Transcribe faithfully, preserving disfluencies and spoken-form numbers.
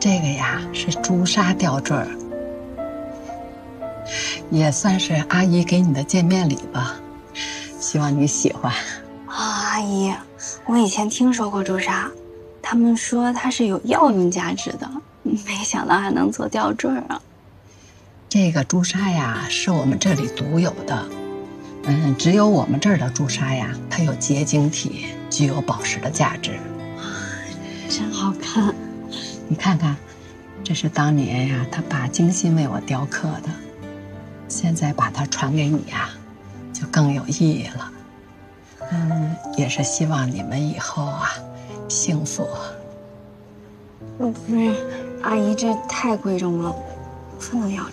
这个呀是朱砂吊坠儿，也算是阿姨给你的见面礼吧，希望你喜欢。 啊，阿姨，我以前听说过朱砂，他们说它是有药用价值的，没想到还能做吊坠啊。 这个朱砂呀是我们这里独有的，嗯，只有我们这儿的朱砂呀，它有结晶体，具有宝石的价值。 真好看。 你看看，这是当年呀他爸精心为我雕刻的，现在把它传给你呀，就更有意义了。嗯，也是希望你们以后啊幸福。 不是，阿姨这太贵重了，不能要这